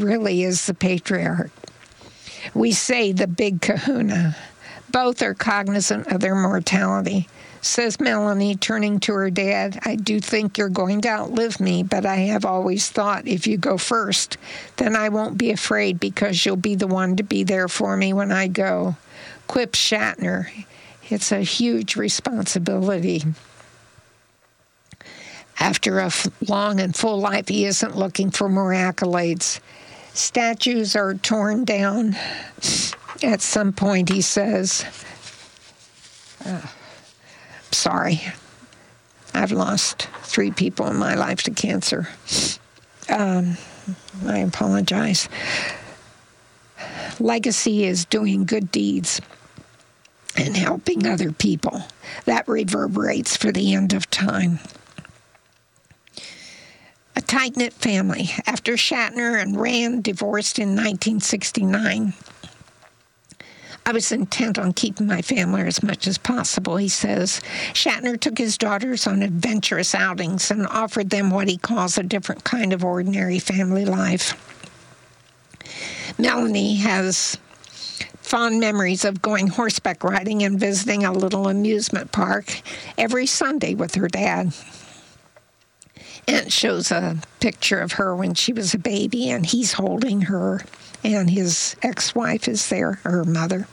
really is the patriarch. We say the big kahuna. Both are cognizant of their mortality. Says Melanie, turning to her dad, I do think you're going to outlive me, but I have always thought if you go first, then I won't be afraid because you'll be the one to be there for me when I go. Quips Shatner. It's a huge responsibility. After a long and full life, he isn't looking for more accolades. Statues are torn down. At some point, he says, sorry, I've lost 3 people in my life to cancer. I apologize. Legacy is doing good deeds and helping other people. That reverberates for the end of time. A tight-knit family. After Shatner and Rand divorced in 1969, I was intent on keeping my family as much as possible, he says. Shatner took his daughters on adventurous outings and offered them what he calls a different kind of ordinary family life. Melanie has fond memories of going horseback riding and visiting a little amusement park every Sunday with her dad. And it shows a picture of her when she was a baby, and he's holding her, and his ex-wife is there, her mother.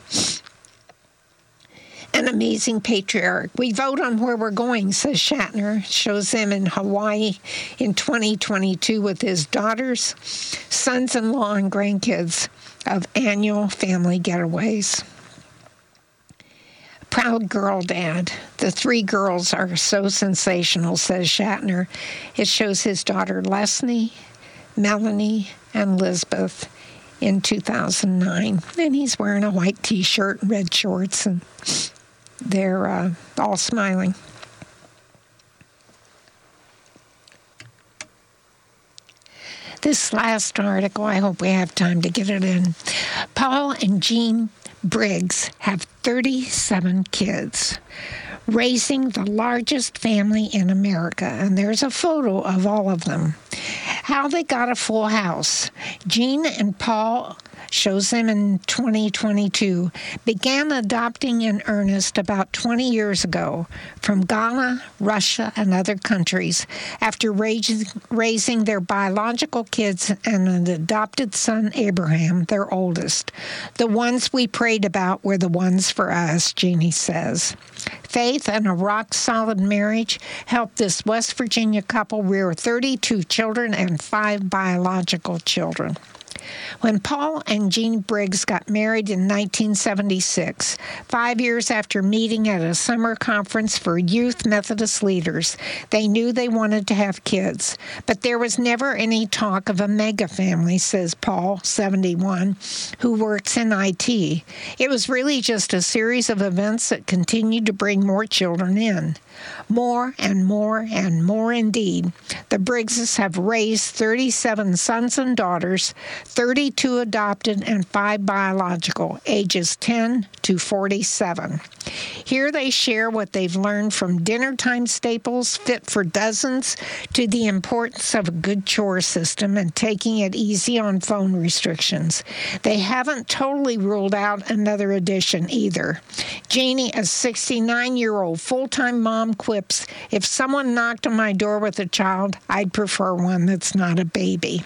An amazing patriarch. We vote on where we're going, says Shatner. Shows them in Hawaii in 2022 with his daughters, sons-in-law, and grandkids of annual family getaways. Proud girl dad. The 3 girls are so sensational, says Shatner. It shows his daughter Leslie, Melanie, and Lisbeth in 2009. And he's wearing a white T-shirt and red shorts, and they're all smiling. This last article, I hope we have time to get it in. Paul and Jean Briggs have 37 kids, raising the largest family in America, and there's a photo of all of them. How they got a full house. Jean and Paul, shows them in 2022, began adopting in earnest about 20 years ago from Ghana, Russia, and other countries after raising their biological kids and an adopted son, Abraham, their oldest. The ones we prayed about were the ones for us, Jeannie says. Faith and a rock-solid marriage helped this West Virginia couple rear 32 children and 5 biological children. When Paul and Jean Briggs got married in 1976, 5 years after meeting at a summer conference for youth Methodist leaders, they knew they wanted to have kids. But there was never any talk of a mega family, says Paul, 71, who works in IT. It was really just a series of events that continued to bring more children in. More and more and more indeed. The Briggses have raised 37 sons and daughters, 32 adopted and 5 biological, ages 10 to 47. Here they share what they've learned from dinner-time staples fit for dozens to the importance of a good chore system and taking it easy on phone restrictions. They haven't totally ruled out another addition either. Janie, a 69-year-old full-time mom, quips, if someone knocked on my door with a child, I'd prefer one that's not a baby.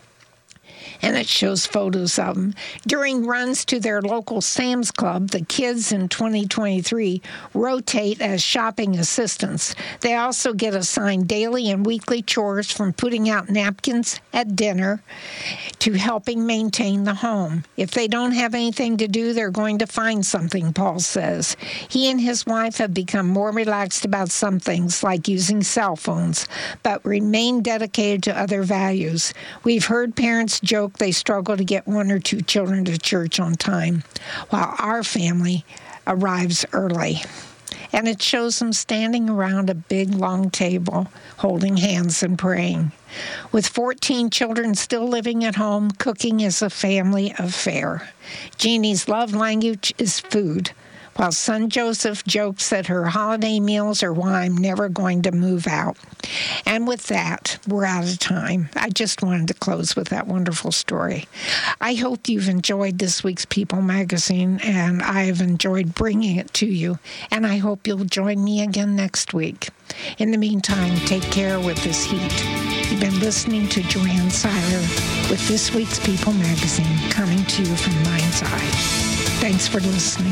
And it shows photos of them. During runs to their local Sam's Club, the kids in 2023 rotate as shopping assistants. They also get assigned daily and weekly chores from putting out napkins at dinner to helping maintain the home. If they don't have anything to do, they're going to find something, Paul says. He and his wife have become more relaxed about some things, like using cell phones, but remain dedicated to other values. We've heard parents joke they struggle to get 1 or 2 children to church on time, while our family arrives early. And it shows them standing around a big, long table, holding hands and praying. With 14 children still living at home, cooking is a family affair. Jeannie's love language is food. while son Joseph jokes that her holiday meals are why I'm never going to move out. And with that, we're out of time. I just wanted to close with that wonderful story. I hope you've enjoyed this week's People magazine, and I've enjoyed bringing it to you, and I hope you'll join me again next week. In the meantime, take care with this heat. You've been listening to Joanne Seiler with this week's People magazine, coming to you from Mind's Eye. Thanks for listening.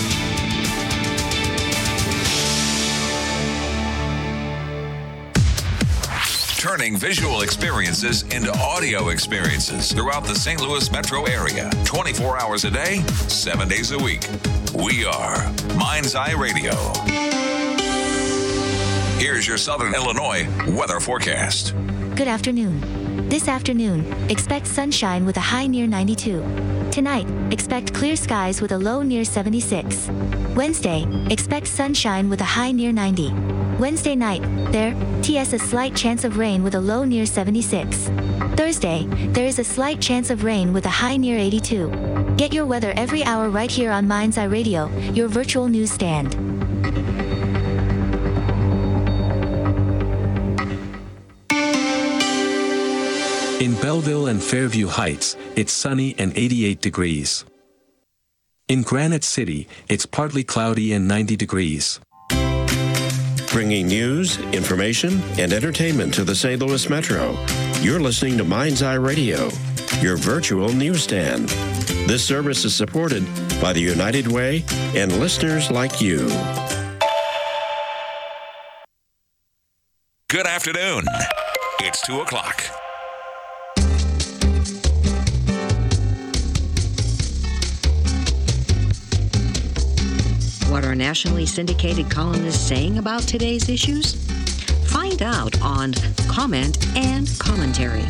Turning visual experiences into audio experiences throughout the St. Louis metro area, 24 hours a day, 7 days a week. We are Mind's Eye Radio. Here's your Southern Illinois weather forecast. Good afternoon. This afternoon, expect sunshine with a high near 92. Tonight, expect clear skies with a low near 76. Wednesday, expect sunshine with a high near 90. Wednesday night, there is a slight chance of rain with a low near 76. Thursday, there is a slight chance of rain with a high near 82. Get your weather every hour right here on Mind's Eye Radio, your virtual newsstand. In Belleville and Fairview Heights, it's sunny and 88 degrees. In Granite City, it's partly cloudy and 90 degrees. Bringing news, information, and entertainment to the St. Louis Metro. You're listening to Mind's Eye Radio, your virtual newsstand. This service is supported by the United Way and listeners like you. Good afternoon. It's 2 o'clock. What are nationally syndicated columnists saying about today's issues? Find out on Comment and Commentary.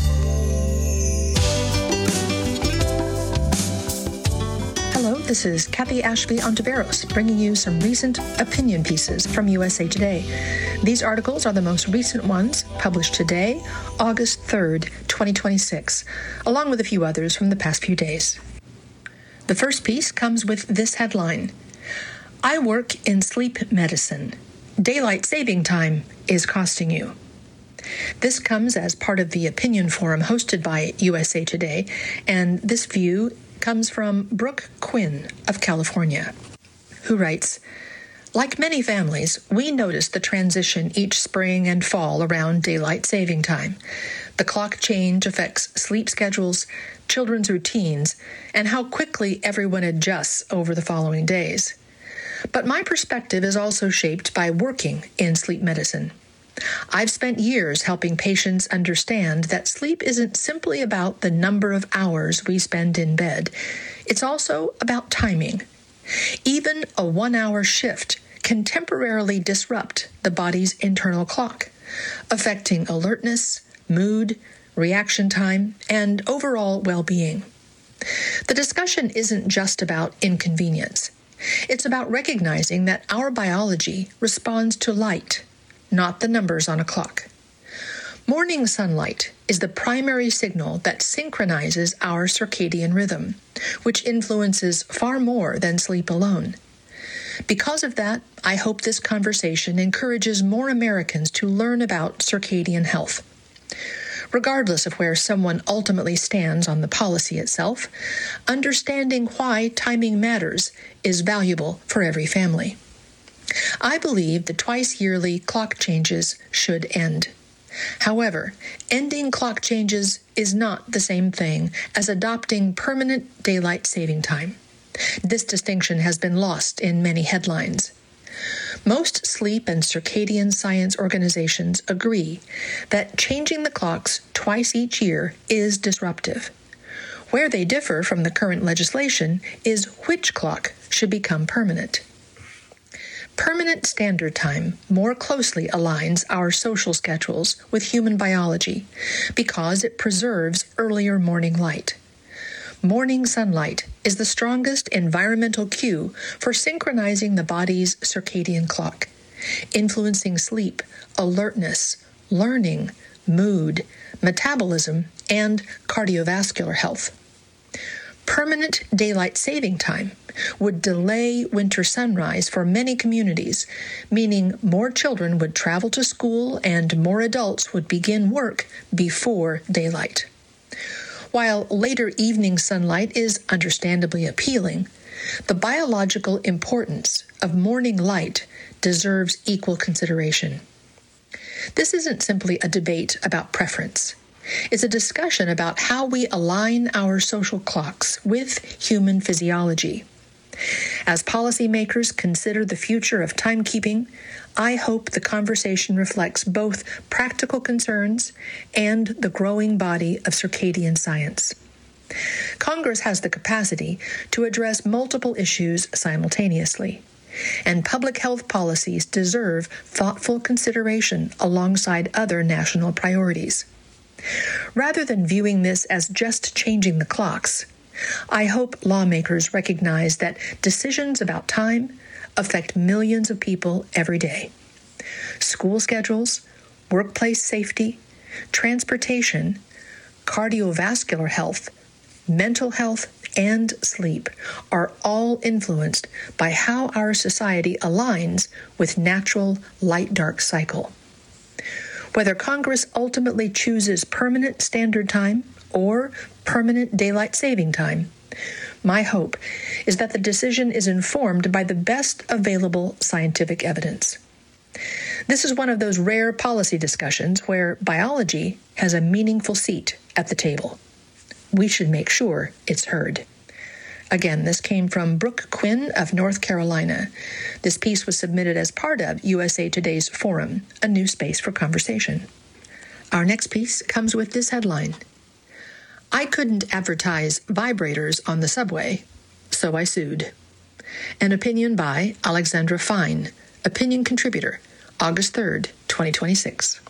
Hello, this is Kathy Ashby Ontiveros, bringing you some recent opinion pieces from USA Today. These articles are the most recent ones, published today, August 3rd, 2026, along with a few others from the past few days. The first piece comes with this headline: I work in sleep medicine. Daylight saving time is costing you. This comes as part of the opinion forum hosted by USA Today, and this view comes from Brooke Quinn of California, who writes, like many families, we notice the transition each spring and fall around daylight saving time. The clock change affects sleep schedules, children's routines, and how quickly everyone adjusts over the following days. But my perspective is also shaped by working in sleep medicine. I've spent years helping patients understand that sleep isn't simply about the number of hours we spend in bed. It's also about timing. Even a 1-hour shift can temporarily disrupt the body's internal clock, affecting alertness, mood, reaction time, and overall well-being. The discussion isn't just about inconvenience. It's about recognizing that our biology responds to light, not the numbers on a clock. Morning sunlight is the primary signal that synchronizes our circadian rhythm, which influences far more than sleep alone. Because of that, I hope this conversation encourages more Americans to learn about circadian health. Regardless of where someone ultimately stands on the policy itself, understanding why timing matters is valuable for every family. I believe the twice-yearly clock changes should end. However, ending clock changes is not the same thing as adopting permanent daylight saving time. This distinction has been lost in many headlines. Most sleep and circadian science organizations agree that changing the clocks twice each year is disruptive. Where they differ from the current legislation is which clock should become permanent. Permanent standard time more closely aligns our social schedules with human biology because it preserves earlier morning light. Morning sunlight is the strongest environmental cue for synchronizing the body's circadian clock, influencing sleep, alertness, learning, mood, metabolism, and cardiovascular health. Permanent daylight saving time would delay winter sunrise for many communities, meaning more children would travel to school and more adults would begin work before daylight. While later evening sunlight is understandably appealing, the biological importance of morning light deserves equal consideration. This isn't simply a debate about preference. It's a discussion about how we align our social clocks with human physiology. As policymakers consider the future of timekeeping, I hope the conversation reflects both practical concerns and the growing body of circadian science. Congress has the capacity to address multiple issues simultaneously, and public health policies deserve thoughtful consideration alongside other national priorities. Rather than viewing this as just changing the clocks, I hope lawmakers recognize that decisions about time affect millions of people every day. School schedules, workplace safety, transportation, cardiovascular health, mental health, and sleep are all influenced by how our society aligns with natural light-dark cycle. Whether Congress ultimately chooses permanent standard time or permanent daylight saving time, my hope is that the decision is informed by the best available scientific evidence. This is one of those rare policy discussions where biology has a meaningful seat at the table. We should make sure it's heard. Again, this came from Brooke Quinn of North Carolina. This piece was submitted as part of USA Today's Forum, a new space for conversation. Our next piece comes with this headline: I couldn't advertise vibrators on the subway, so I sued. An opinion by Alexandra Fine, opinion contributor, August 3rd, 2026.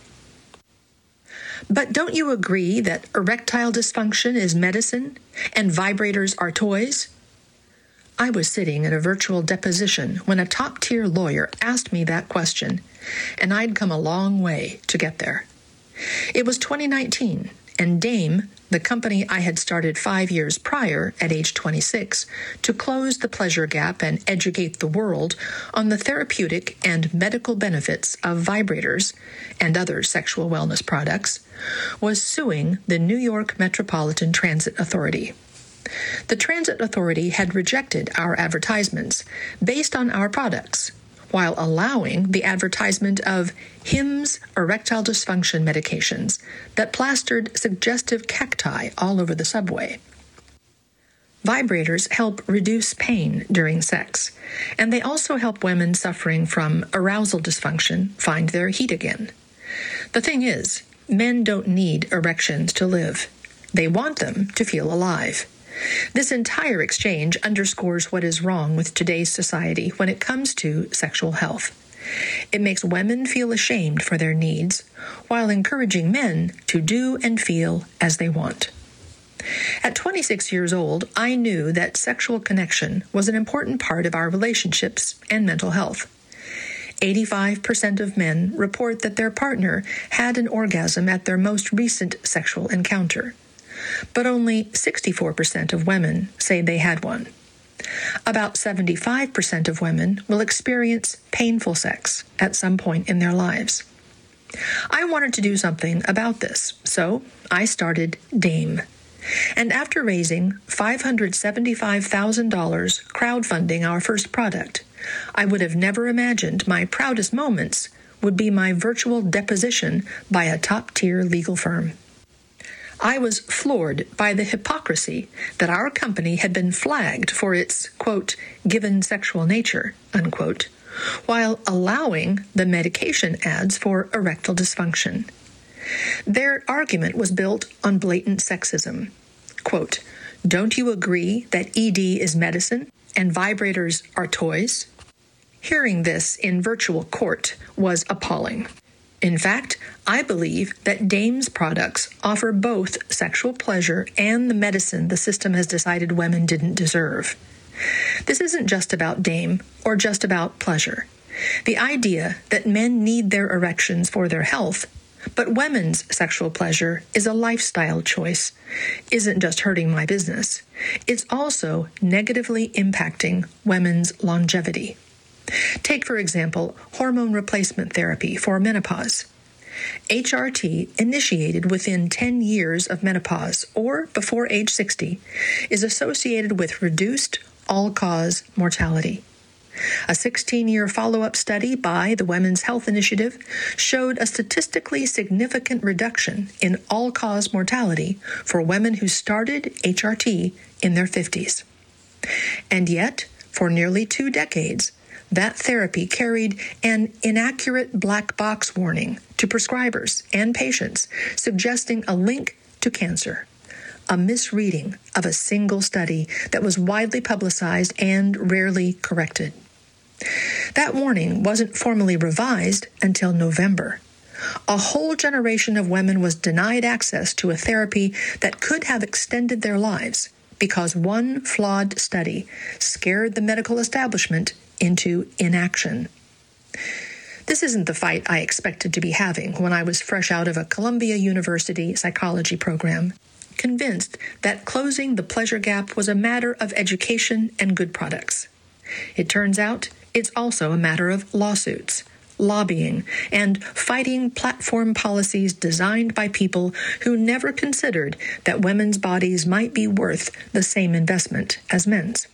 But don't you agree that erectile dysfunction is medicine and vibrators are toys? I was sitting in a virtual deposition when a top-tier lawyer asked me that question, and I'd come a long way to get there. It was 2019, and Dame, the company I had started 5 years prior at age 26 to close the pleasure gap and educate the world on the therapeutic and medical benefits of vibrators and other sexual wellness products, was suing the New York Metropolitan Transit Authority. The Transit Authority had rejected our advertisements based on our products, while allowing the advertisement of Hims erectile dysfunction medications that plastered suggestive cacti all over the subway. Vibrators help reduce pain during sex, and they also help women suffering from arousal dysfunction find their heat again. The thing is, men don't need erections to live. They want them to feel alive. This entire exchange underscores what is wrong with today's society when it comes to sexual health. It makes women feel ashamed for their needs, while encouraging men to do and feel as they want. At 26 years old, I knew that sexual connection was an important part of our relationships and mental health. 85% of men report that their partner had an orgasm at their most recent sexual encounter, but only 64% of women say they had one. About 75% of women will experience painful sex at some point in their lives. I wanted to do something about this, so I started Dame. And after raising $575,000 crowdfunding our first product, I would have never imagined my proudest moments would be my virtual deposition by a top-tier legal firm. I was floored by the hypocrisy that our company had been flagged for its, quote, given sexual nature, unquote, while allowing the medication ads for erectile dysfunction. Their argument was built on blatant sexism. Quote, don't you agree that ED is medicine and vibrators are toys? Hearing this in virtual court was appalling. In fact, I believe that Dame's products offer both sexual pleasure and the medicine the system has decided women didn't deserve. This isn't just about Dame or just about pleasure. The idea that men need their erections for their health, But women's sexual pleasure is a lifestyle choice, isn't just hurting my business. It's also negatively impacting women's longevity. Take, for example, hormone replacement therapy for menopause. HRT, initiated within 10 years of menopause or before age 60, is associated with reduced all-cause mortality. A 16-year follow-up study by the Women's Health Initiative showed a statistically significant reduction in all-cause mortality for women who started HRT in their 50s. And yet, for nearly 2 decades, that therapy carried an inaccurate black box warning to prescribers and patients, suggesting a link to cancer, a misreading of a single study that was widely publicized and rarely corrected. That warning wasn't formally revised until November. A whole generation of women was denied access to a therapy that could have extended their lives because one flawed study scared the medical establishment into inaction. This isn't the fight I expected to be having when I was fresh out of a Columbia University psychology program, convinced that closing the pleasure gap was a matter of education and good products. It turns out it's also a matter of lawsuits, lobbying, and fighting platform policies designed by people who never considered that women's bodies might be worth the same investment as men's.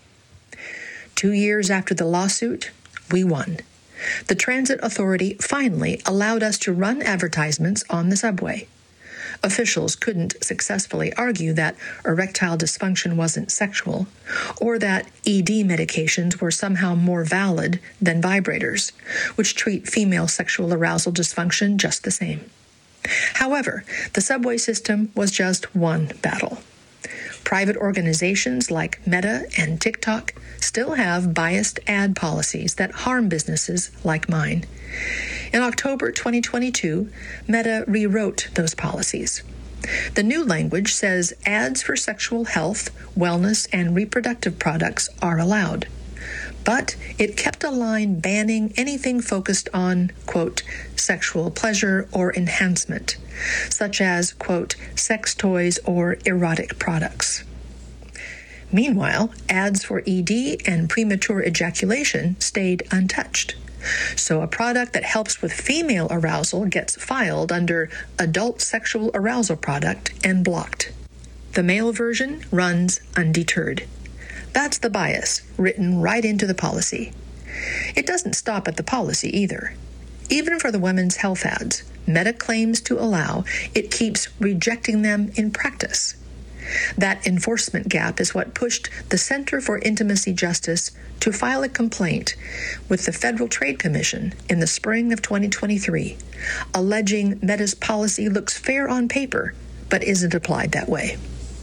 2 years after the lawsuit, we won. The Transit Authority finally allowed us to run advertisements on the subway. Officials couldn't successfully argue that erectile dysfunction wasn't sexual, or that ED medications were somehow more valid than vibrators, which treat female sexual arousal dysfunction just the same. However, the subway system was just one battle. Private organizations like Meta and TikTok still have biased ad policies that harm businesses like mine. In October 2022, Meta rewrote those policies. The new language says ads for sexual health, wellness, and reproductive products are allowed. But it kept a line banning anything focused on, quote, sexual pleasure or enhancement, such as, quote, sex toys or erotic products. Meanwhile, ads for ED and premature ejaculation stayed untouched. So a product that helps with female arousal gets filed under adult sexual arousal product and blocked. The male version runs undeterred. That's the bias written right into the policy. It doesn't stop at the policy either. Even for the women's health ads, Meta claims to allow, it keeps rejecting them in practice. That enforcement gap is what pushed the Center for Intimacy Justice to file a complaint with the Federal Trade Commission in the spring of 2023, alleging Meta's policy looks fair on paper, but isn't applied that way.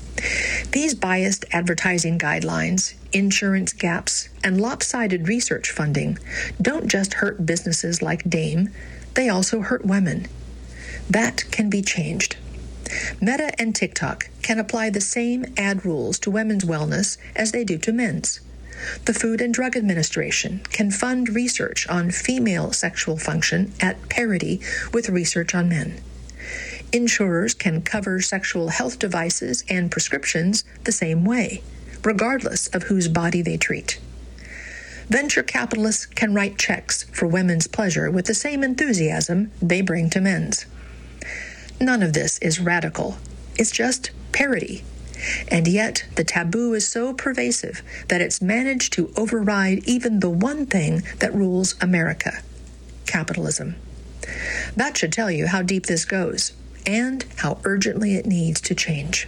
These biased advertising guidelines, insurance gaps, and lopsided research funding don't just hurt businesses like Dame, they also hurt women. That can be changed. Meta and TikTok can apply the same ad rules to women's wellness as they do to men's. The Food and Drug Administration can fund research on female sexual function at parity with research on men. Insurers can cover sexual health devices and prescriptions the same way, regardless of whose body they treat. Venture capitalists can write checks for women's pleasure with the same enthusiasm they bring to men's. None of this is radical. It's just parity. And yet, the taboo is so pervasive that it's managed to override even the one thing that rules America: capitalism. That should tell you how deep this goes and how urgently it needs to change.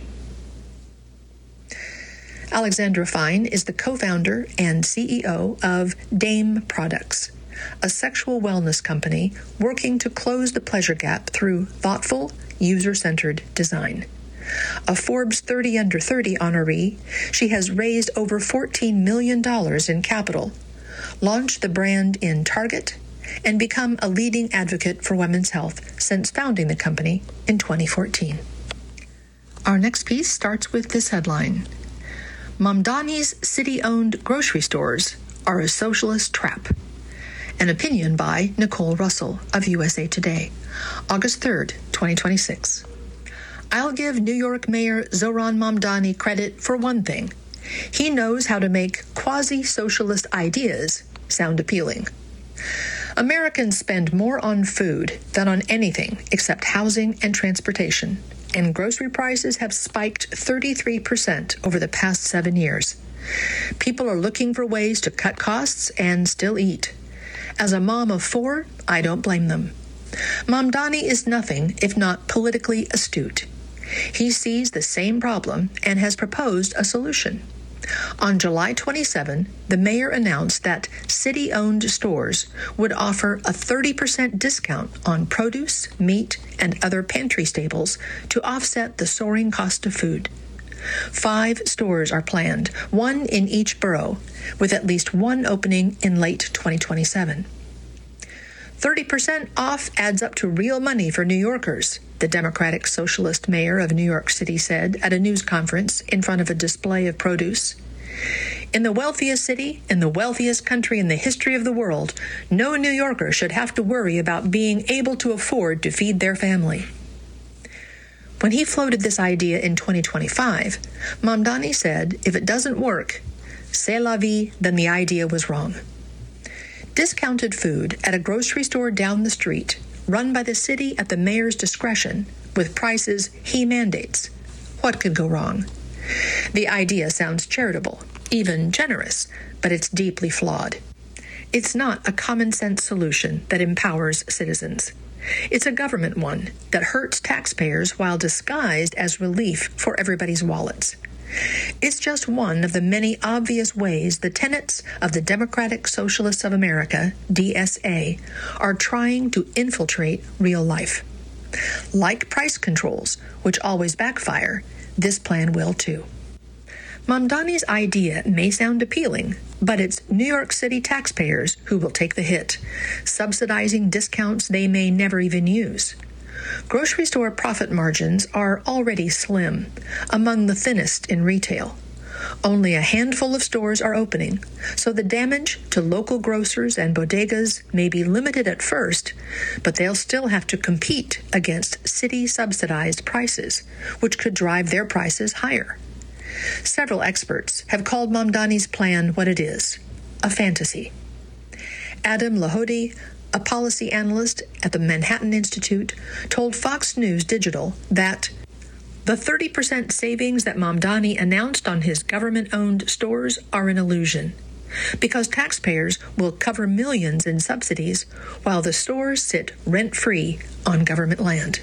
Alexandra Fine is the co-founder and CEO of Dame Products, a sexual wellness company working to close the pleasure gap through thoughtful, user-centered design. A Forbes 30 Under 30 honoree, she has raised over $14 million in capital, launched the brand in Target, and become a leading advocate for women's health since founding the company in 2014. Our next piece starts with this headline: Mamdani's city-owned grocery stores are a socialist trap. An opinion by Nicole Russell of USA Today, August 3rd, 2026. I'll give New York Mayor Zohran Mamdani credit for one thing. He knows how to make quasi-socialist ideas sound appealing. Americans spend more on food than on anything except housing and transportation, and grocery prices have spiked 33% over the past 7 years. People are looking for ways to cut costs and still eat. As a mom of 4, I don't blame them. Mamdani is nothing if not politically astute. He sees the same problem and has proposed a solution. On July 27, the mayor announced that city-owned stores would offer a 30% discount on produce, meat, and other pantry staples to offset the soaring cost of food. 5 stores are planned, 1 in each borough, with at least 1 opening in late 2027. 30% off adds up to real money for New Yorkers, the Democratic Socialist mayor of New York City said at a news conference in front of a display of produce. In the wealthiest city, in the wealthiest country in the history of the world, no New Yorker should have to worry about being able to afford to feed their family. When he floated this idea in 2025, Mamdani said, if it doesn't work, c'est la vie, then the idea was wrong. Discounted food at a grocery store down the street, run by the city at the mayor's discretion, with prices he mandates. What could go wrong? The idea sounds charitable, even generous, but it's deeply flawed. It's not a common-sense solution that empowers citizens. It's a government one that hurts taxpayers while disguised as relief for everybody's wallets. It's just one of the many obvious ways the tenets of the Democratic Socialists of America, DSA, are trying to infiltrate real life. Like price controls, which always backfire, this plan will too. Mamdani's idea may sound appealing, but it's New York City taxpayers who will take the hit, subsidizing discounts they may never even use. Grocery store profit margins are already slim, among the thinnest in retail. Only a handful of stores are opening, so the damage to local grocers and bodegas may be limited at first, but they'll still have to compete against city-subsidized prices, which could drive their prices higher. Several experts have called Mamdani's plan what it is, a fantasy. Adam Lahode, a policy analyst at the Manhattan Institute, told Fox News Digital that the 30% savings that Mamdani announced on his government-owned stores are an illusion, because taxpayers will cover millions in subsidies while the stores sit rent-free on government land.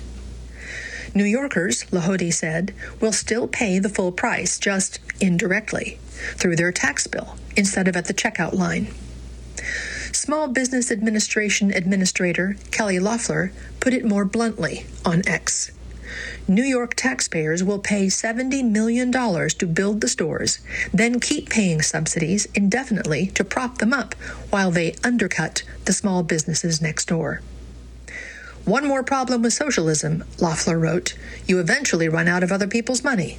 New Yorkers, Lahode said, will still pay the full price, just indirectly, through their tax bill instead of at the checkout line. Small Business Administration Administrator Kelly Loeffler put it more bluntly on X. New York taxpayers will pay $70 million to build the stores, then keep paying subsidies indefinitely to prop them up while they undercut the small businesses next door. One more problem with socialism, Loeffler wrote, you eventually run out of other people's money.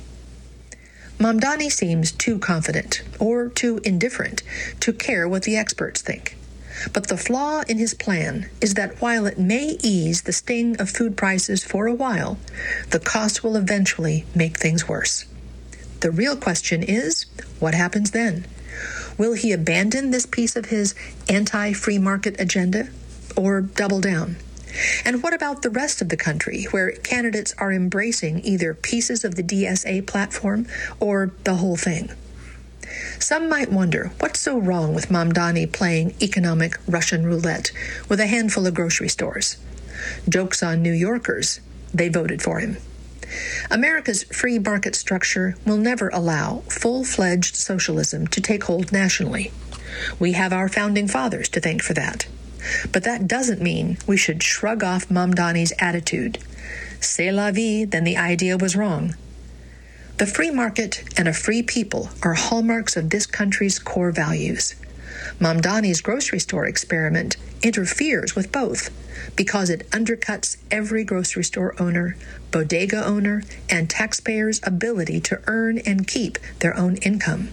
Mamdani seems too confident, or too indifferent, to care what the experts think. But the flaw in his plan is that while it may ease the sting of food prices for a while, the cost will eventually make things worse. The real question is, what happens then? Will he abandon this piece of his anti-free market agenda, or double down? And what about the rest of the country, where candidates are embracing either pieces of the DSA platform or the whole thing? Some might wonder what's so wrong with Mamdani playing economic Russian roulette with a handful of grocery stores. Joke's on New Yorkers. They voted for him. America's free market structure will never allow full-fledged socialism to take hold nationally. We have our founding fathers to thank for that. But that doesn't mean we should shrug off Mamdani's attitude. C'est la vie, then the idea was wrong. The free market and a free people are hallmarks of this country's core values. Mamdani's grocery store experiment interferes with both because it undercuts every grocery store owner, bodega owner, and taxpayers' ability to earn and keep their own income.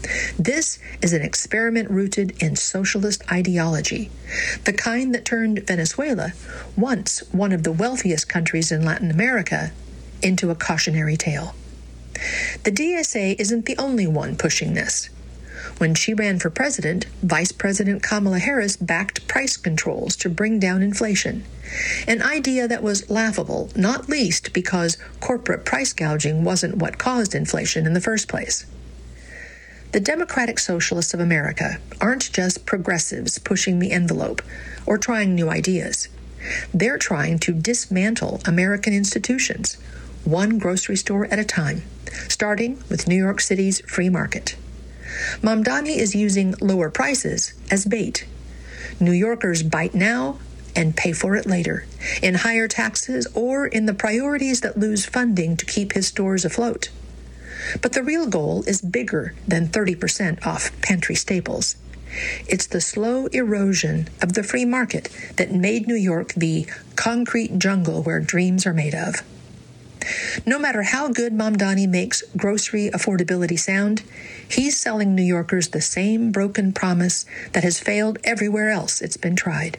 This is an experiment rooted in socialist ideology, the kind that turned Venezuela, once one of the wealthiest countries in Latin America, into a cautionary tale. The DSA isn't the only one pushing this. When she ran for president, Vice President Kamala Harris backed price controls to bring down inflation, an idea that was laughable, not least because corporate price gouging wasn't what caused inflation in the first place. The Democratic Socialists of America aren't just progressives pushing the envelope or trying new ideas. They're trying to dismantle American institutions, one grocery store at a time, starting with New York City's free market. Mamdani is using lower prices as bait. New Yorkers bite now and pay for it later, in higher taxes or in the priorities that lose funding to keep his stores afloat. But the real goal is bigger than 30% off pantry staples. It's the slow erosion of the free market that made New York the concrete jungle where dreams are made of. No matter how good Mamdani makes grocery affordability sound, he's selling New Yorkers the same broken promise that has failed everywhere else it's been tried.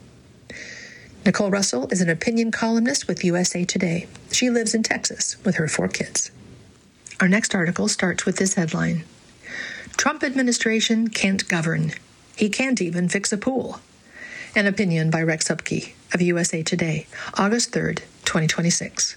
Nicole Russell is an opinion columnist with USA Today. She lives in Texas with her 4 kids. Our next article starts with this headline: Trump administration can't govern. He can't even fix a pool. An opinion by Rex Upke of USA Today, August 3rd, 2026.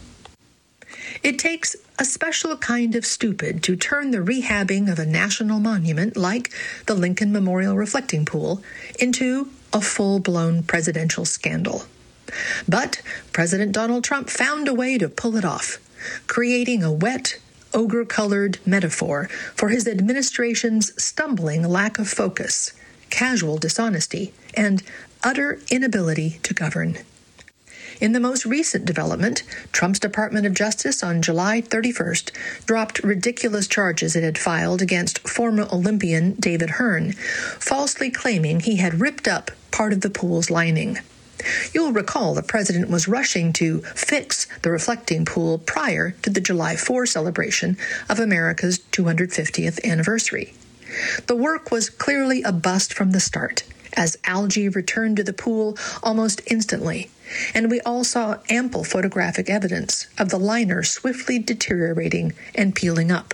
It takes a special kind of stupid to turn the rehabbing of a national monument like the Lincoln Memorial Reflecting Pool into a full-blown presidential scandal. But President Donald Trump found a way to pull it off, creating a wet, ogre-colored metaphor for his administration's stumbling lack of focus, casual dishonesty, and utter inability to govern. In the most recent development, Trump's Department of Justice on July 31st dropped ridiculous charges it had filed against former Olympian David Hearn, falsely claiming he had ripped up part of the pool's lining. You'll recall the president was rushing to fix the reflecting pool prior to the July 4 celebration of America's 250th anniversary. The work was clearly a bust from the start, as algae returned to the pool almost instantly, and we all saw ample photographic evidence of the liner swiftly deteriorating and peeling up.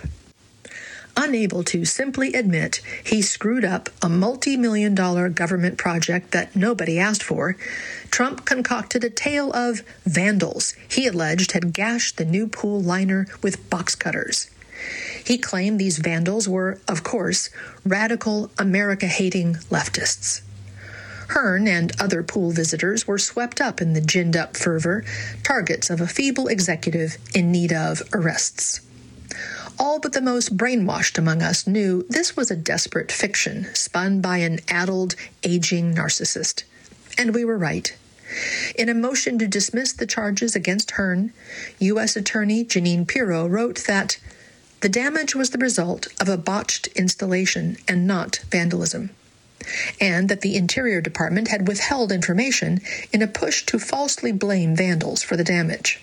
Unable to simply admit he screwed up a multi-million-dollar government project that nobody asked for, Trump concocted a tale of vandals he alleged had gashed the new pool liner with box cutters. He claimed these vandals were, of course, radical America-hating leftists. Hearn and other pool visitors were swept up in the ginned-up fervor, targets of a feeble executive in need of arrests. All but the most brainwashed among us knew this was a desperate fiction spun by an addled, aging narcissist. And we were right. In a motion to dismiss the charges against Hearn, U.S. Attorney Jeanine Pirro wrote that the damage was the result of a botched installation and not vandalism, and that the Interior Department had withheld information in a push to falsely blame vandals for the damage.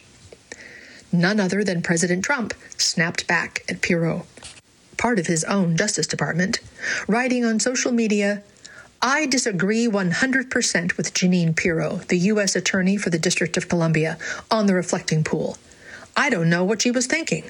None other than President Trump snapped back at Pirro, part of his own Justice Department, writing on social media, "I disagree 100% with Jeanine Pirro, the U.S. Attorney for the District of Columbia, on the reflecting pool. I don't know what she was thinking."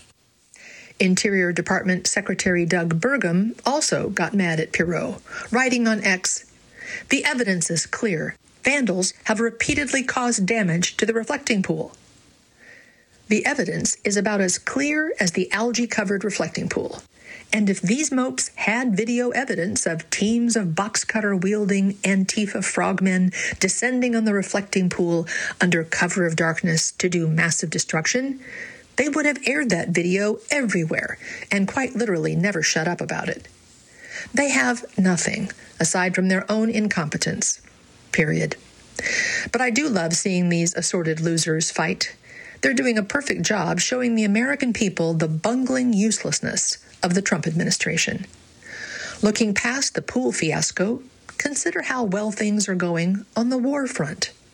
Interior Department Secretary Doug Burgum also got mad at Pirro, writing on X, "The evidence is clear. Vandals have repeatedly caused damage to the reflecting pool." The evidence is about as clear as the algae-covered reflecting pool. And if these mopes had video evidence of teams of box cutter-wielding Antifa frogmen descending on the reflecting pool under cover of darkness to do massive destruction, they would have aired that video everywhere and quite literally never shut up about it. They have nothing aside from their own incompetence. Period. But I do love seeing these assorted losers fight. They're doing a perfect job showing the American people the bungling uselessness of the Trump administration. Looking past the pool fiasco, consider how well things are going on the war front.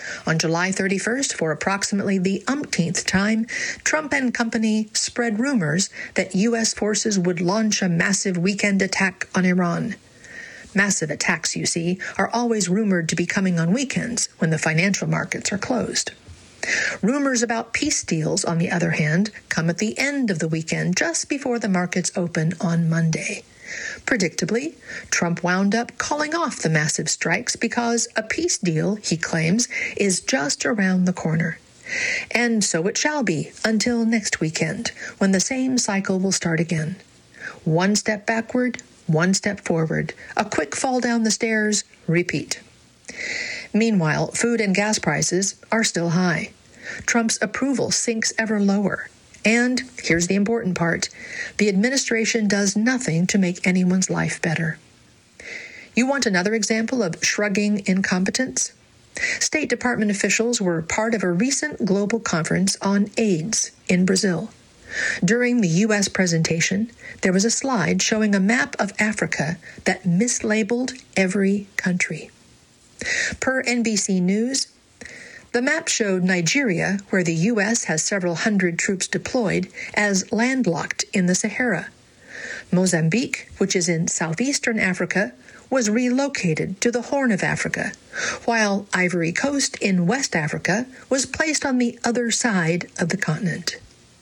On July 31st, for approximately the umpteenth time, Trump and company spread rumors that U.S. forces would launch a massive weekend attack on Iran. Massive attacks, you see, are always rumored to be coming on weekends when the financial markets are closed. Rumors about peace deals, on the other hand, come at the end of the weekend, just before the markets open on Monday. Predictably, Trump wound up calling off the massive strikes because a peace deal, he claims, is just around the corner. And so it shall be until next weekend, when the same cycle will start again. One step backward, one step forward, a quick fall down the stairs, repeat. Meanwhile, food and gas prices are still high. Trump's approval sinks ever lower. And, here's the important part, the administration does nothing to make anyone's life better. You want another example of shrugging incompetence? State Department officials were part of a recent global conference on AIDS in Brazil. During the U.S. presentation, there was a slide showing a map of Africa that mislabeled every country. Per NBC News, the map showed Nigeria, where the U.S. has several hundred troops deployed, as landlocked in the Sahara. Mozambique, which is in southeastern Africa, was relocated to the Horn of Africa, while Ivory Coast in West Africa was placed on the other side of the continent.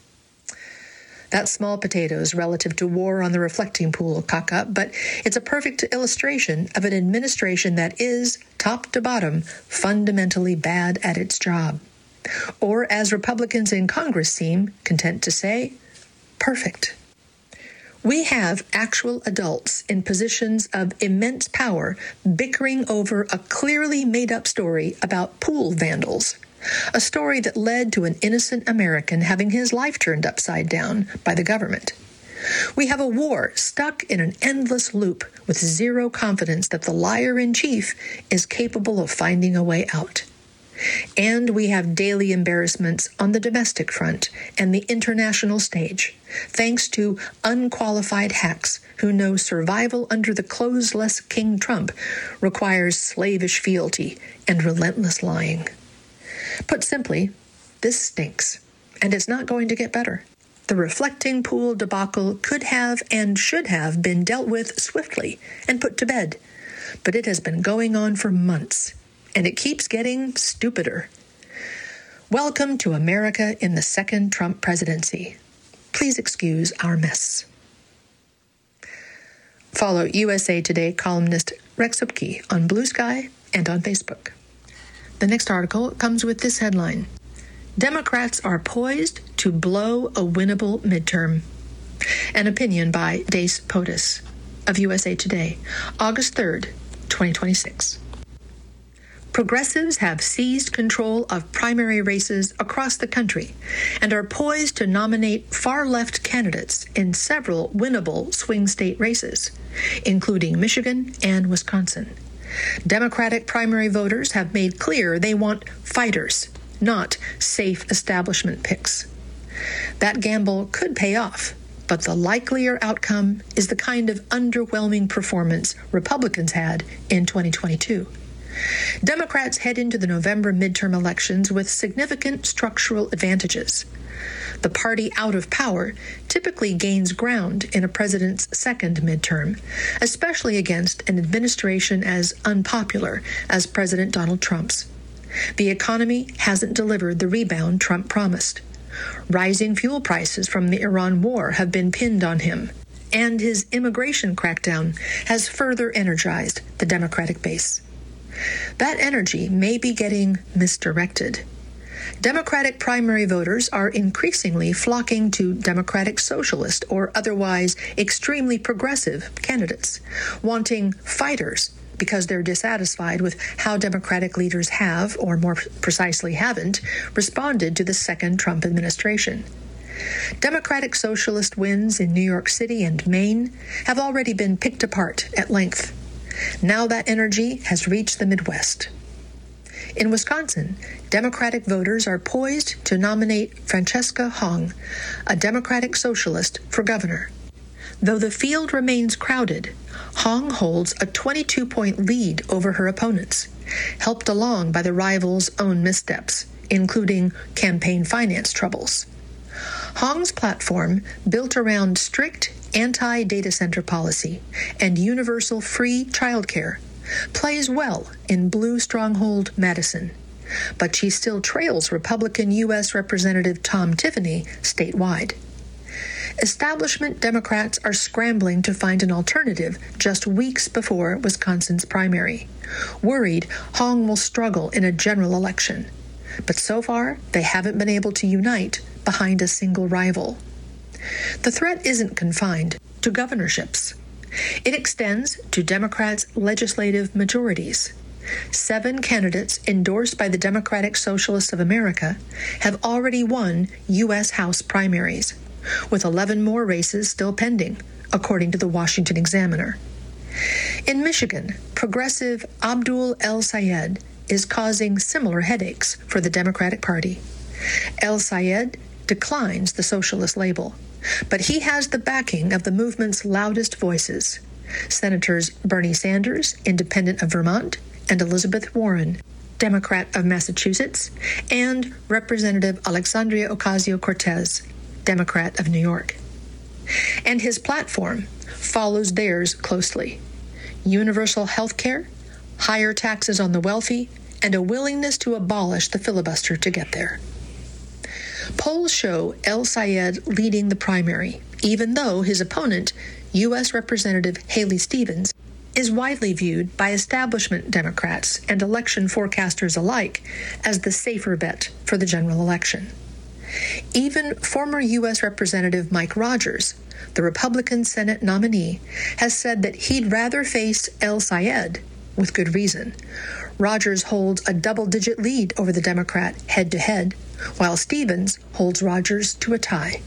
That's small potatoes relative to war on the reflecting pool, Kaka, but it's a perfect illustration of an administration that is, top to bottom, fundamentally bad at its job. Or, as Republicans in Congress seem content to say, perfect. We have actual adults in positions of immense power bickering over a clearly made-up story about pool vandals. A story that led to an innocent American having his life turned upside down by the government. We have a war stuck in an endless loop with zero confidence that the liar-in-chief is capable of finding a way out. And we have daily embarrassments on the domestic front and the international stage, thanks to unqualified hacks who know survival under the clothesless King Trump requires slavish fealty and relentless lying. Put simply, this stinks, and it's not going to get better. The reflecting pool debacle could have and should have been dealt with swiftly and put to bed, but it has been going on for months, and it keeps getting stupider. Welcome to America in the second Trump presidency. Please excuse our mess. Follow USA Today columnist Rex Upke on Blue Sky and on Facebook. The next article comes with this headline: Democrats are poised to blow a winnable midterm. An opinion by Dace Potus of USA Today, August 3rd, 2026. Progressives have seized control of primary races across the country and are poised to nominate far-left candidates in several winnable swing state races, including Michigan and Wisconsin. Democratic primary voters have made clear they want fighters, not safe establishment picks. That gamble could pay off, but the likelier outcome is the kind of underwhelming performance Republicans had in 2022. Democrats head into the November midterm elections with significant structural advantages. The party out of power typically gains ground in a president's second midterm, especially against an administration as unpopular as President Donald Trump's. The economy hasn't delivered the rebound Trump promised. Rising fuel prices from the Iran war have been pinned on him, and his immigration crackdown has further energized the Democratic base. That energy may be getting misdirected. Democratic primary voters are increasingly flocking to Democratic socialist or otherwise extremely progressive candidates, wanting fighters because they're dissatisfied with how Democratic leaders have, or more precisely haven't, responded to the second Trump administration. Democratic socialist wins in New York City and Maine have already been picked apart at length. Now that energy has reached the Midwest. In Wisconsin, Democratic voters are poised to nominate Francesca Hong, a Democratic socialist, for governor. Though the field remains crowded, Hong holds a 22-point lead over her opponents, helped along by the rival's own missteps, including campaign finance troubles. Hong's platform, built around strict anti-data center policy and universal free childcare, plays well in blue stronghold Madison, but she still trails Republican U.S. Representative Tom Tiffany statewide. Establishment Democrats are scrambling to find an alternative just weeks before Wisconsin's primary, worried Hong will struggle in a general election. But so far, they haven't been able to unite behind a single rival. The threat isn't confined to governorships. It extends to Democrats' legislative majorities. 7 candidates endorsed by the Democratic Socialists of America have already won U.S. House primaries, with 11 more races still pending, according to the Washington Examiner. In Michigan, progressive Abdul El-Sayed is causing similar headaches for the Democratic Party. El-Sayed declines the socialist label, but he has the backing of the movement's loudest voices, Senators Bernie Sanders, independent of Vermont, and Elizabeth Warren, Democrat of Massachusetts, and Representative Alexandria Ocasio-Cortez, Democrat of New York. And his platform follows theirs closely: universal health care, higher taxes on the wealthy, and a willingness to abolish the filibuster to get there. Polls show El-Sayed leading the primary, even though his opponent, U.S. Representative Haley Stevens, is widely viewed by establishment Democrats and election forecasters alike as the safer bet for the general election. Even former U.S. Representative Mike Rogers, the Republican Senate nominee, has said that he'd rather face El-Sayed, with good reason. Rogers holds a double-digit lead over the Democrat head-to-head, while Stevens holds Rogers to a tie.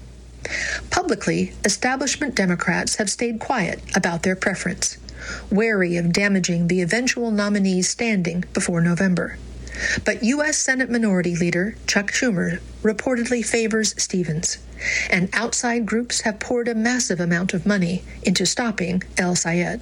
Publicly, establishment Democrats have stayed quiet about their preference, wary of damaging the eventual nominee's standing before November. But U.S. Senate Minority Leader Chuck Schumer reportedly favors Stevens, and outside groups have poured a massive amount of money into stopping El-Sayed.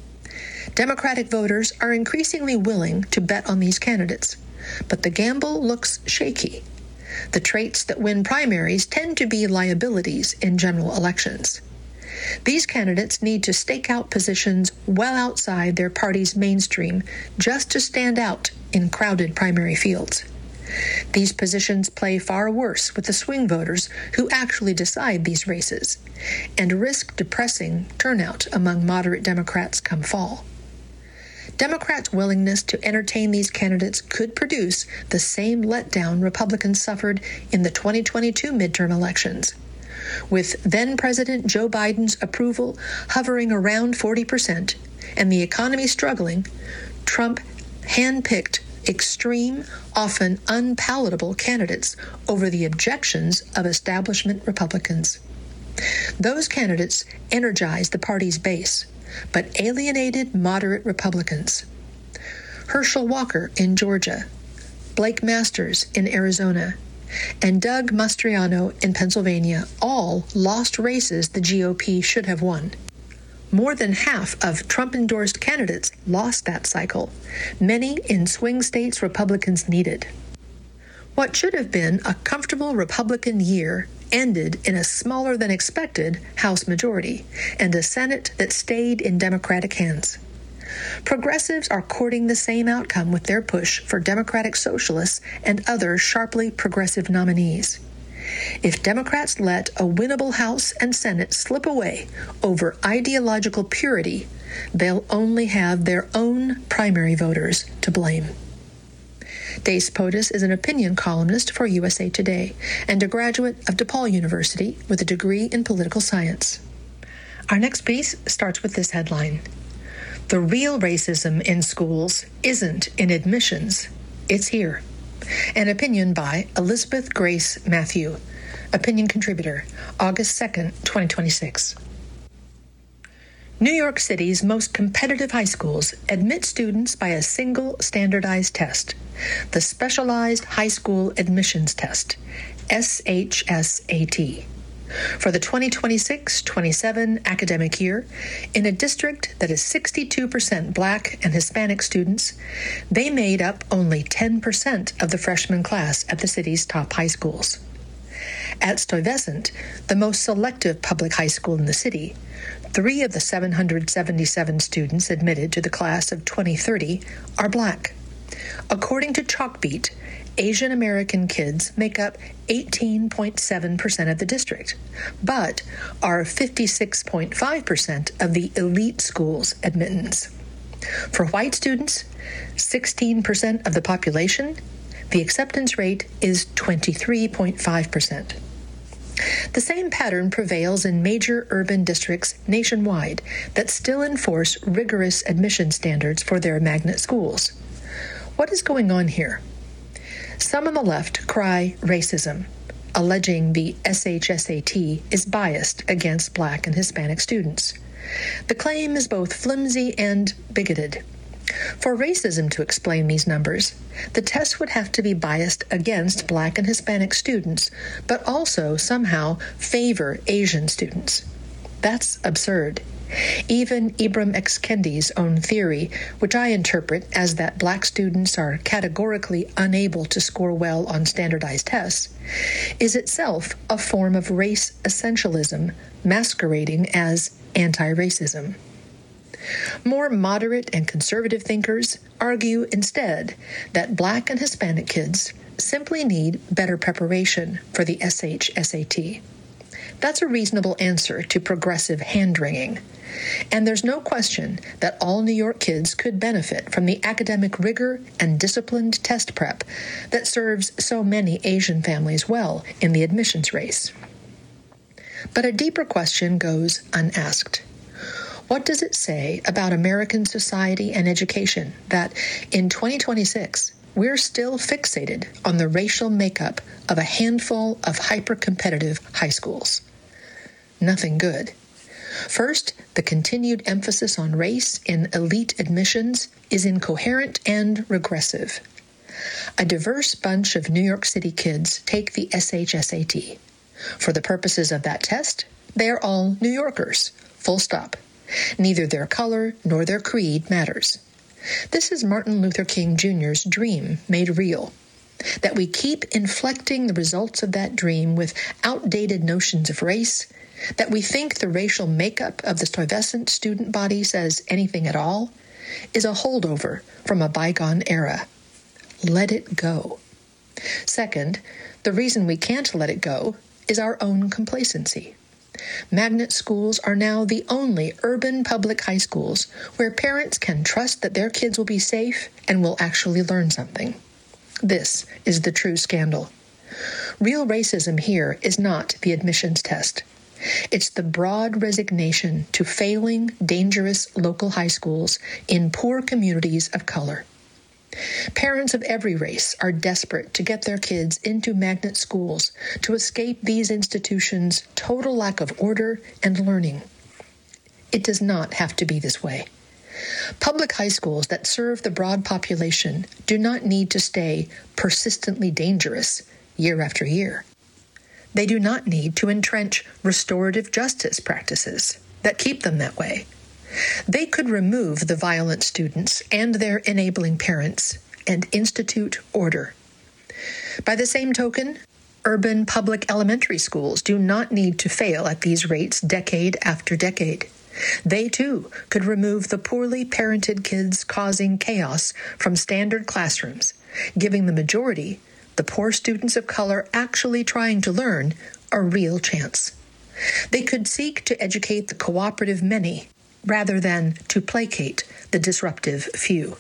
Democratic voters are increasingly willing to bet on these candidates, but the gamble looks shaky. The traits that win primaries tend to be liabilities in general elections. These candidates need to stake out positions well outside their party's mainstream just to stand out in crowded primary fields. These positions play far worse with the swing voters who actually decide these races, and risk depressing turnout among moderate Democrats come fall. Democrats' willingness to entertain these candidates could produce the same letdown Republicans suffered in the 2022 midterm elections. With then-President Joe Biden's approval hovering around 40% and the economy struggling, Trump handpicked extreme, often unpalatable candidates over the objections of establishment Republicans. Those candidates energized the party's base, but alienated moderate Republicans. Herschel Walker in Georgia, Blake Masters in Arizona, and Doug Mastriano in Pennsylvania all lost races the GOP should have won. More than half of Trump-endorsed candidates lost that cycle, many in swing states Republicans needed. What should have been a comfortable Republican year ended in a smaller-than-expected House majority and a Senate that stayed in Democratic hands. Progressives are courting the same outcome with their push for Democratic Socialists and other sharply progressive nominees. If Democrats let a winnable House and Senate slip away over ideological purity, they'll only have their own primary voters to blame. Dace Potus is an opinion columnist for USA Today and a graduate of DePaul University with a degree in political science. Our next piece starts with this headline: "The real racism in schools isn't in admissions, it's here." An opinion by Elizabeth Grace Matthew, opinion contributor, August 2nd, 2026. New York City's most competitive high schools admit students by a single standardized test, the Specialized High School Admissions Test, SHSAT. For the 2026-27 academic year, in a district that is 62% Black and Hispanic students, they made up only 10% of the freshman class at the city's top high schools. At Stuyvesant, the most selective public high school in the city, 3 of the 777 students admitted to the class of 2030 are Black. According to Chalkbeat, Asian American kids make up 18.7% of the district, but are 56.5% of the elite school's admittance. For white students, 16% of the population, the acceptance rate is 23.5%. The same pattern prevails in major urban districts nationwide that still enforce rigorous admission standards for their magnet schools. What is going on here? Some on the left cry racism, alleging the SHSAT is biased against Black and Hispanic students. The claim is both flimsy and bigoted. For racism to explain these numbers, the test would have to be biased against Black and Hispanic students, but also somehow favor Asian students. That's absurd. Even Ibram X. Kendi's own theory, which I interpret as that Black students are categorically unable to score well on standardized tests, is itself a form of race essentialism masquerading as anti-racism. More moderate and conservative thinkers argue instead that Black and Hispanic kids simply need better preparation for the SHSAT. That's a reasonable answer to progressive hand-wringing. And there's no question that all New York kids could benefit from the academic rigor and disciplined test prep that serves so many Asian families well in the admissions race. But a deeper question goes unasked. What does it say about American society and education that in 2026, we're still fixated on the racial makeup of a handful of hyper-competitive high schools? Nothing good. First, the continued emphasis on race in elite admissions is incoherent and regressive. A diverse bunch of New York City kids take the SHSAT. For the purposes of that test, they are all New Yorkers, full stop. Neither their color nor their creed matters. This is Martin Luther King Jr.'s dream made real, that we keep inflecting the results of that dream with outdated notions of race, that we think the racial makeup of the Stuyvesant student body says anything at all, is a holdover from a bygone era. Let it go. Second, the reason we can't let it go is our own complacency. Magnet schools are now the only urban public high schools where parents can trust that their kids will be safe and will actually learn something. This is the true scandal. Real racism here is not the admissions test. It's the broad resignation to failing, dangerous local high schools in poor communities of color. Parents of every race are desperate to get their kids into magnet schools to escape these institutions' total lack of order and learning. It does not have to be this way. Public high schools that serve the broad population do not need to stay persistently dangerous year after year. They do not need to entrench restorative justice practices that keep them that way. They could remove the violent students and their enabling parents and institute order. By the same token, urban public elementary schools do not need to fail at these rates decade after decade. They, too, could remove the poorly parented kids causing chaos from standard classrooms, giving the majority, the poor students of color actually trying to learn, a real chance. They could seek to educate the cooperative many, rather than to placate the disruptive few.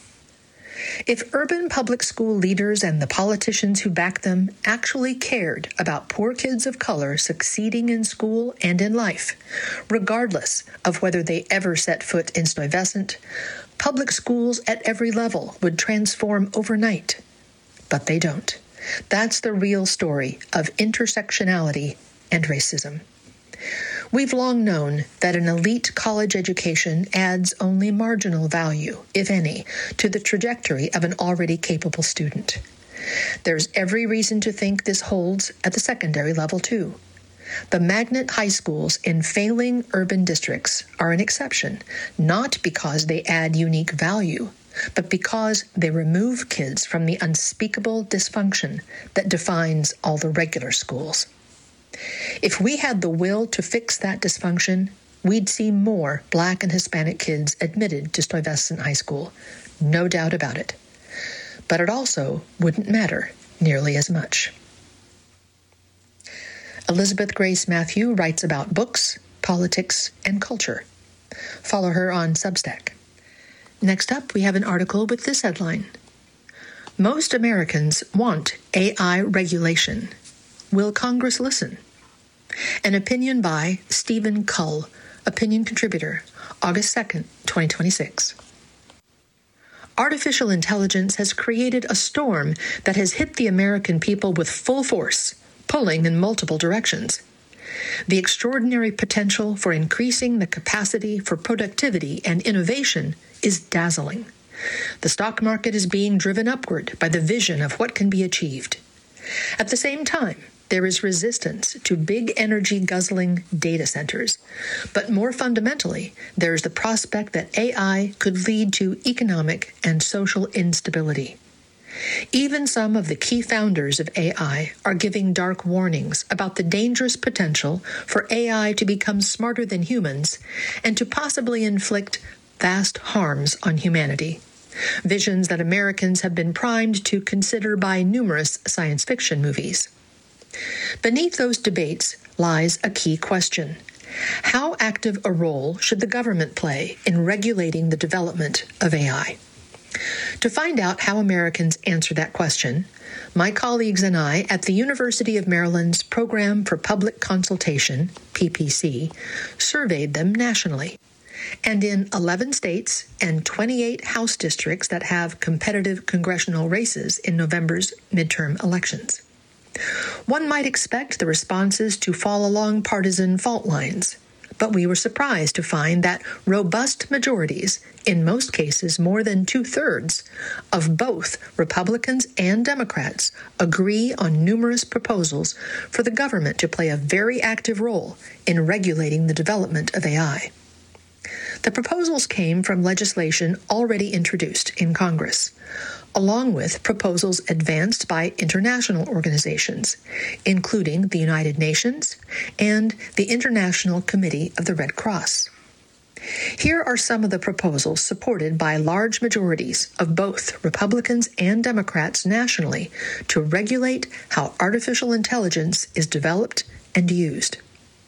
If urban public school leaders and the politicians who back them actually cared about poor kids of color succeeding in school and in life, regardless of whether they ever set foot in Stuyvesant, public schools at every level would transform overnight. But they don't. That's the real story of intersectionality and racism. We've long known that an elite college education adds only marginal value, if any, to the trajectory of an already capable student. There's every reason to think this holds at the secondary level, too. The magnet high schools in failing urban districts are an exception, not because they add unique value, but because they remove kids from the unspeakable dysfunction that defines all the regular schools. If we had the will to fix that dysfunction, we'd see more Black and Hispanic kids admitted to Stuyvesant High School, no doubt about it. But it also wouldn't matter nearly as much. Elizabeth Grace Matthew writes about books, politics, and culture. Follow her on Substack. Next up, we have an article with this headline: Most Americans want AI regulation. Will Congress listen? An opinion by Stephen Cull, opinion contributor, August 2nd, 2026. Artificial intelligence has created a storm that has hit the American people with full force, pulling in multiple directions. The extraordinary potential for increasing the capacity for productivity and innovation is dazzling. The stock market is being driven upward by the vision of what can be achieved. At the same time, there is resistance to big energy-guzzling data centers. But more fundamentally, there is the prospect that AI could lead to economic and social instability. Even some of the key founders of AI are giving dark warnings about the dangerous potential for AI to become smarter than humans and to possibly inflict vast harms on humanity. Visions that Americans have been primed to consider by numerous science fiction movies. Beneath those debates lies a key question. How active a role should the government play in regulating the development of AI? To find out how Americans answer that question, my colleagues and I at the University of Maryland's Program for Public Consultation, PPC, surveyed them nationally. And in 11 states and 28 House districts that have competitive congressional races in November's midterm elections. One might expect the responses to fall along partisan fault lines, but we were surprised to find that robust majorities, in most cases more than 2/3, of both Republicans and Democrats agree on numerous proposals for the government to play a very active role in regulating the development of AI. The proposals came from legislation already introduced in Congress, along with proposals advanced by international organizations, including the United Nations and the International Committee of the Red Cross. Here are some of the proposals supported by large majorities of both Republicans and Democrats nationally to regulate how artificial intelligence is developed and used.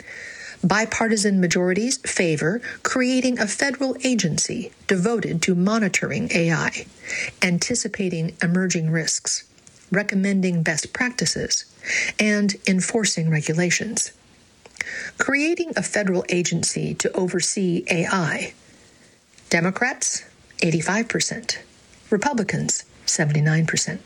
Bipartisan majorities favor creating a federal agency devoted to monitoring AI, anticipating emerging risks, recommending best practices, and enforcing regulations. Creating a federal agency to oversee AI. Democrats, 85%. Republicans, 79%.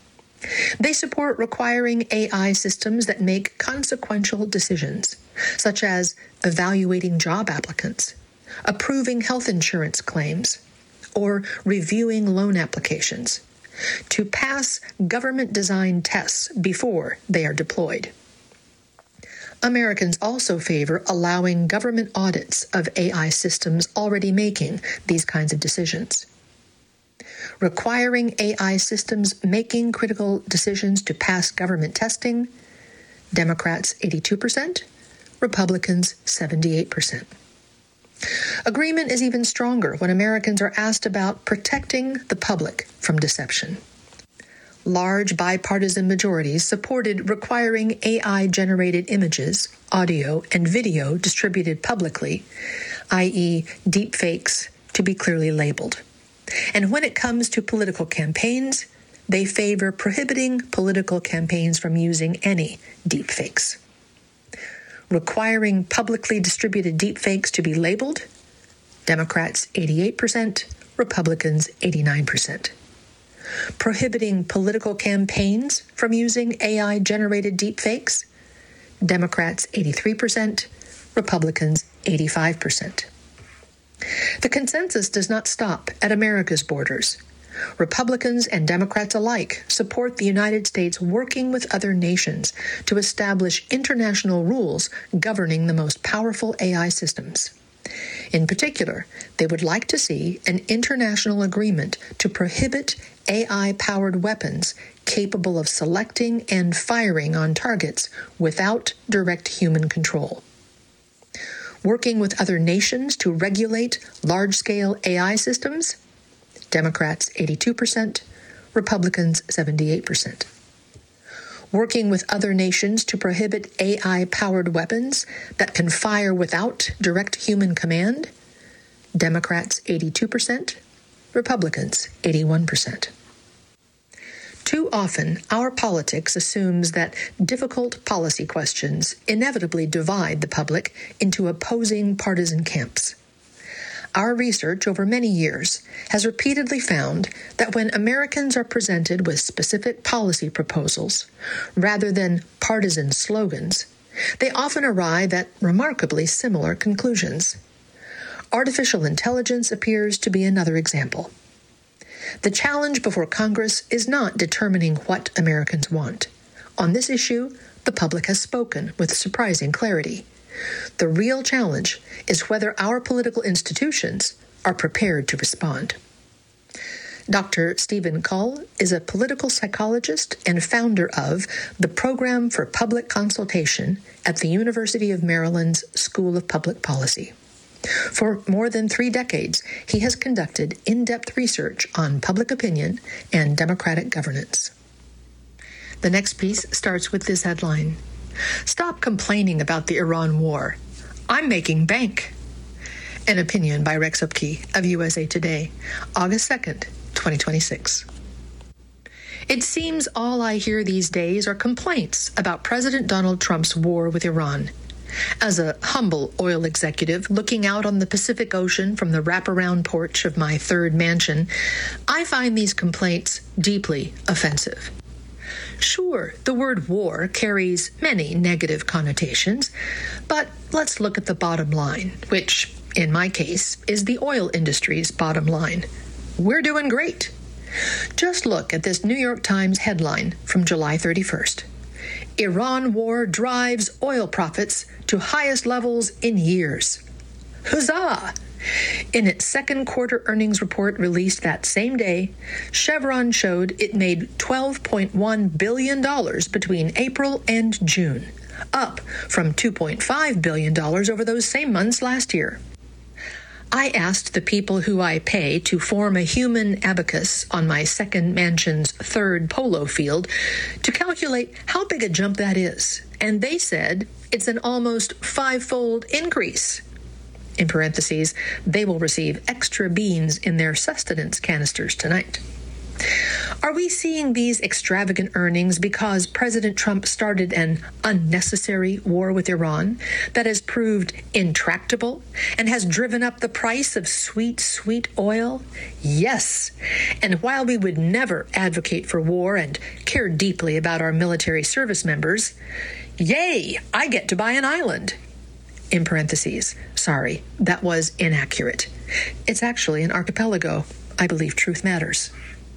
They support requiring AI systems that make consequential decisions, such as evaluating job applicants, approving health insurance claims, or reviewing loan applications, to pass government-designed tests before they are deployed. Americans also favor allowing government audits of AI systems already making these kinds of decisions. Requiring AI systems making critical decisions to pass government testing, Democrats 82%, Republicans 78%. Agreement is even stronger when Americans are asked about protecting the public from deception. Large bipartisan majorities supported requiring AI-generated images, audio, and video distributed publicly, i.e. deepfakes, to be clearly labeled. And when it comes to political campaigns, they favor prohibiting political campaigns from using any deepfakes. Requiring publicly distributed deepfakes to be labeled, Democrats 88%, Republicans 89%. Prohibiting political campaigns from using AI-generated deepfakes, Democrats 83%, Republicans 85%. The consensus does not stop at America's borders. Republicans and Democrats alike support the United States working with other nations to establish international rules governing the most powerful AI systems. In particular, they would like to see an international agreement to prohibit AI-powered weapons capable of selecting and firing on targets without direct human control. Working with other nations to regulate large-scale AI systems, Democrats 82%, Republicans 78%. Working with other nations to prohibit AI-powered weapons that can fire without direct human command, Democrats 82%, Republicans 81%. Too often, our politics assumes that difficult policy questions inevitably divide the public into opposing partisan camps. Our research over many years has repeatedly found that when Americans are presented with specific policy proposals, rather than partisan slogans, they often arrive at remarkably similar conclusions. Artificial intelligence appears to be another example. The challenge before Congress is not determining what Americans want. On this issue, the public has spoken with surprising clarity. The real challenge is whether our political institutions are prepared to respond. Dr. Stephen Cull is a political psychologist and founder of the Program for Public Consultation at the University of Maryland's School of Public Policy. For more than 3 decades, he has conducted in-depth research on public opinion and democratic governance. The next piece starts with this headline: "Stop complaining about the Iran war. I'm making bank." An opinion by Rex Upke of USA Today, August 2nd, 2026. It seems all I hear these days are complaints about President Donald Trump's war with Iran. As a humble oil executive looking out on the Pacific Ocean from the wraparound porch of my third mansion, I find these complaints deeply offensive. Sure, the word war carries many negative connotations, but let's look at the bottom line, which, in my case, is the oil industry's bottom line. We're doing great. Just look at this New York Times headline from July 31st. Iran war drives oil profits to highest levels in years. Huzzah! In its second quarter earnings report released that same day, Chevron showed it made $12.1 billion between April and June, up from $2.5 billion over those same months last year. I asked the people who I pay to form a human abacus on my second mansion's third polo field to calculate how big a jump that is, and they said it's an almost 5-fold increase. In parentheses, they will receive extra beans in their sustenance canisters tonight. Are we seeing these extravagant earnings because President Trump started an unnecessary war with Iran that has proved intractable and has driven up the price of sweet, sweet oil? Yes. And while we would never advocate for war and care deeply about our military service members, yay, I get to buy an island. In parentheses, sorry, that was inaccurate. It's actually an archipelago. I believe truth matters.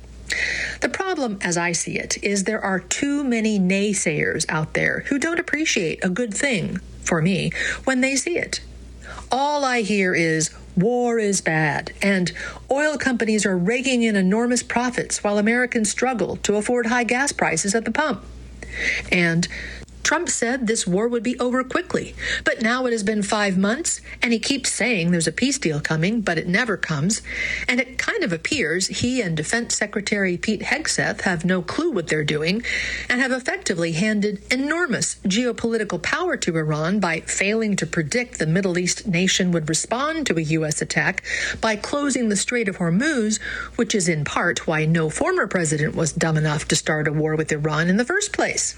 The problem, as I see it, is there are too many naysayers out there who don't appreciate a good thing, for me, when they see it. All I hear is, war is bad, and oil companies are raking in enormous profits while Americans struggle to afford high gas prices at the pump. And Trump said this war would be over quickly, but now it has been 5 months, and he keeps saying there's a peace deal coming, but it never comes, and it kind of appears he and Defense Secretary Pete Hegseth have no clue what they're doing and have effectively handed enormous geopolitical power to Iran by failing to predict the Middle East nation would respond to a U.S. attack by closing the Strait of Hormuz, which is in part why no former president was dumb enough to start a war with Iran in the first place.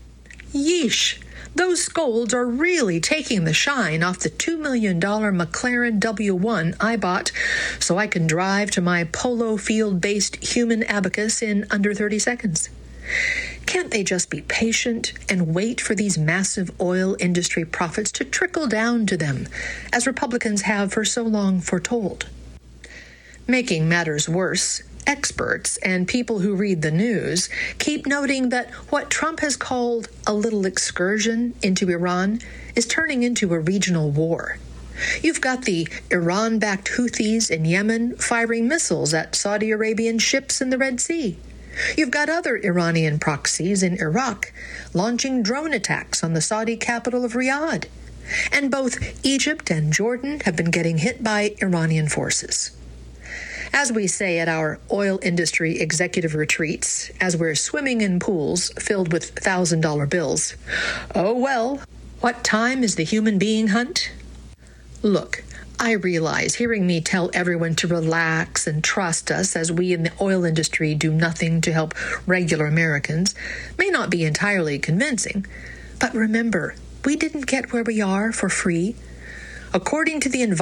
Yeesh, those scolds are really taking the shine off the $2 million McLaren W1 I bought so I can drive to my polo field-based human abacus in under 30 seconds. Can't they just be patient and wait for these massive oil industry profits to trickle down to them, as Republicans have for so long foretold? Making matters worse, experts and people who read the news keep noting that what Trump has called a little excursion into Iran is turning into a regional war. You've got the Iran-backed Houthis in Yemen firing missiles at Saudi Arabian ships in the Red Sea. You've got other Iranian proxies in Iraq launching drone attacks on the Saudi capital of Riyadh. And both Egypt and Jordan have been getting hit by Iranian forces. As we say at our oil industry executive retreats, as we're swimming in pools filled with $1,000 bills, oh well, what time is the human being hunt? Look, I realize hearing me tell everyone to relax and trust us as we in the oil industry do nothing to help regular Americans may not be entirely convincing. But remember, we didn't get where we are for free. According to the